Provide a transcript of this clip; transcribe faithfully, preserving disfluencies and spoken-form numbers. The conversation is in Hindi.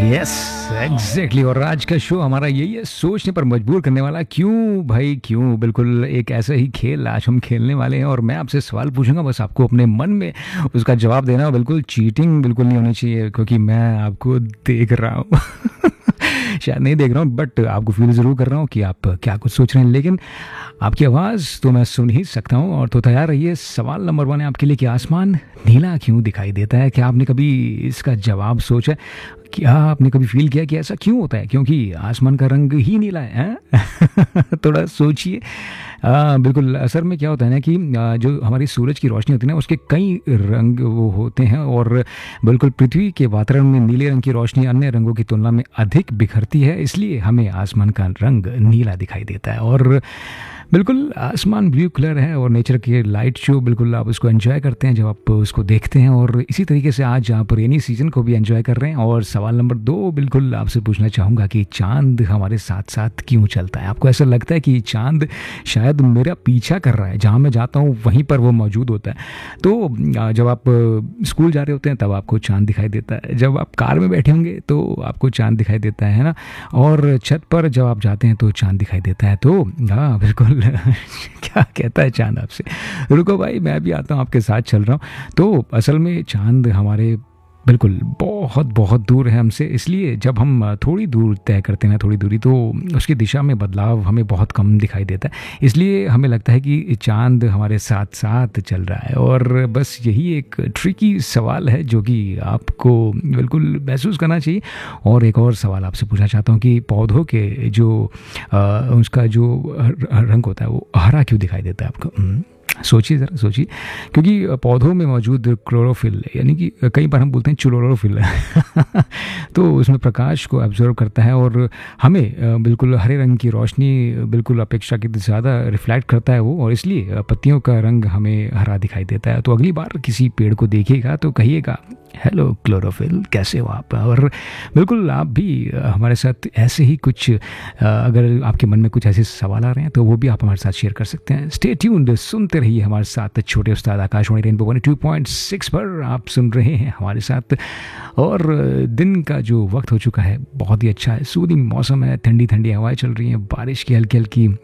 Yes, exactly. और आज का शो हमारा यही है, सोचने पर मजबूर करने वाला। क्यों भाई क्यों, बिल्कुल एक ऐसा ही खेल आज हम खेलने वाले हैं। और मैं आपसे सवाल पूछूंगा, बस आपको अपने मन में उसका जवाब देना। बिल्कुल चीटिंग बिल्कुल नहीं होनी चाहिए, क्योंकि मैं आपको देख रहा हूँ। शायद नहीं देख रहा हूँ, बट आपको फील ज़रूर कर रहा हूँ कि आप क्या कुछ सोच रहे हैं, लेकिन आपकी आवाज़ तो मैं सुन ही सकता हूँ। और तो तैयार रहिए, सवाल नंबर वन है आपके लिए कि आसमान नीला क्यों दिखाई देता है। क्या आपने कभी इसका जवाब सोचा? क्या आपने कभी फील किया कि ऐसा क्यों होता है? क्योंकि आसमान का रंग ही नीला है, हैं? थोड़ा सोचिए। आ, बिल्कुल, असल में क्या होता है ना कि आ, जो हमारी सूरज की रोशनी होती है ना, उसके कई रंग वो होते हैं। और बिल्कुल पृथ्वी के वातावरण में नीले रंग की रोशनी अन्य रंगों की तुलना में अधिक बिखरती है, इसलिए हमें आसमान का रंग नीला दिखाई देता है। और बिल्कुल आसमान ब्लू कलर है और नेचर के लाइट शो, बिल्कुल आप उसको एंजॉय करते हैं जब आप उसको देखते हैं। और इसी तरीके से आज आप रेनी सीजन को भी एंजॉय कर रहे हैं। और सवाल नंबर दो, बिल्कुल आपसे पूछना चाहूँगा कि चांद हमारे साथ साथ क्यों चलता है? आपको ऐसा लगता है कि चांद शायद मेरा पीछा कर रहा है, जहाँ मैं जाता हूँ वहीं पर वो मौजूद होता है? तो जब आप स्कूल जा रहे होते हैं तब आपको चांद दिखाई देता है, जब आप कार में बैठे होंगे तो आपको चांद दिखाई देता है ना, और छत पर जब आप जाते हैं तो चांद दिखाई देता है। तो हाँ बिल्कुल। क्या कहता है चांद आपसे? रुको भाई, मैं भी आता हूँ, आपके साथ चल रहा हूँ। तो असल में चांद हमारे बिल्कुल बहुत बहुत दूर है हमसे, इसलिए जब हम थोड़ी दूर तय करते हैं, थोड़ी दूरी, तो उसकी दिशा में बदलाव हमें बहुत कम दिखाई देता है। इसलिए हमें लगता है कि चांद हमारे साथ साथ चल रहा है। और बस यही एक ट्रिकी सवाल है जो कि आपको बिल्कुल महसूस करना चाहिए। और एक और सवाल आपसे पूछना चाहता हूँ कि पौधों के जो आ, उसका जो रंग होता है वो हरा क्यों दिखाई देता है आपको? हम्म, सोचिए ज़रा, सोचिए। क्योंकि पौधों में मौजूद क्लोरोफिल, यानी कि कई बार हम बोलते हैं क्लोरोफिल, तो उसमें प्रकाश को एब्जॉर्व करता है और हमें बिल्कुल हरे रंग की रोशनी बिल्कुल अपेक्षाकृत ज़्यादा रिफ्लेक्ट करता है वो, और इसलिए पत्तियों का रंग हमें हरा दिखाई देता है। तो अगली बार किसी पेड़ को देखिएगा तो कहिएगा, हेलो क्लोरोफिल, कैसे हो आप? और बिल्कुल आप भी हमारे साथ ऐसे ही कुछ, अगर आपके मन में कुछ ऐसे सवाल आ रहे हैं तो वो भी आप हमारे साथ शेयर कर सकते हैं। स्टे ट्यून्ड, सुनते रहिए हमारे साथ छोटे उस्ताद Akashvani rainbow one two point six पर आप सुन रहे हैं हमारे साथ। और दिन का जो वक्त हो चुका है बहुत ही अच्छा है, सूदिंग मौसम है, ठंडी ठंडी हवाएं चल रही हैं, बारिश की हल्की हल्की